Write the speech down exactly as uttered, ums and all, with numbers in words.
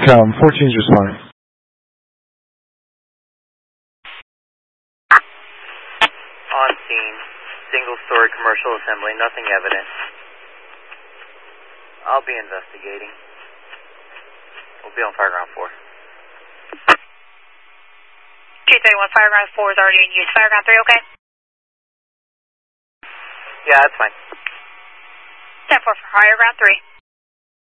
com, fourteen is responding. On scene, single-story commercial assembly, nothing evident. I'll be investigating. We'll be on Fireground four. two thirty-one, Fireground four is already in use. Fireground three, okay? Yeah, that's fine. ten four for Fireground three.